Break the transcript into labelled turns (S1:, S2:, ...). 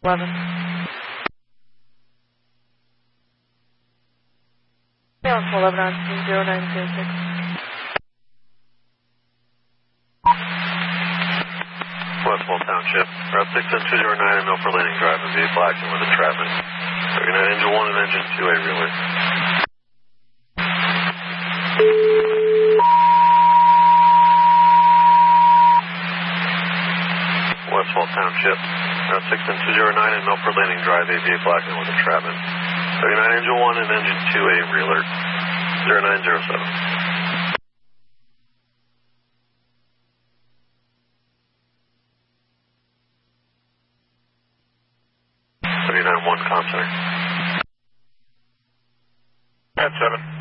S1: 11. Yeah, 11 on 0906.
S2: Westwell Township, Route 6 on 209 and Milford Landing Drive, and VA Blackton with a traffic. 39 engine 1 and engine 2A relay. Westwell Township, Route 6 on 209 and Milford Landing Drive, AVA Blackton with a traffic. 39 engine 1 and engine 2A reeler. 0907. 39-1 Comcenter.
S3: At 7.